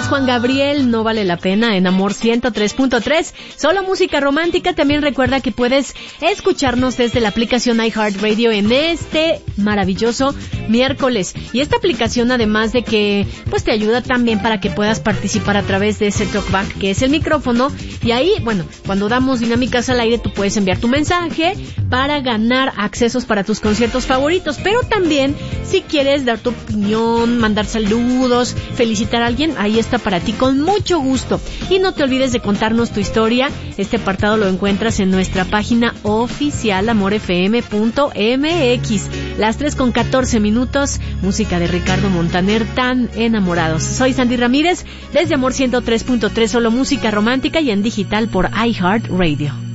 es Juan Gabriel, No Vale la Pena, en Amor 103.3. Solo música romántica. También recuerda que puedes escucharnos desde la aplicación iHeartRadio en este maravilloso miércoles. Y esta aplicación, además de que pues te ayuda también para que puedas participar a través de ese talkback que es el micrófono. Y ahí, bueno, cuando damos dinámicas al aire, tú puedes enviar tu mensaje para ganar accesos para tus conciertos favoritos. Pero también, si quieres dar tu opinión, mandar saludos, felicitar a alguien, ahí está para ti con mucho gusto. Y no te olvides de contarnos tu historia. Este apartado lo encuentras en nuestra página oficial amorfm.mx. Las 3:14, música de Ricardo Montaner, Tan Enamorados. Soy Sandy Ramírez, desde Amor 103.3, solo música romántica y en digital por iHeartRadio.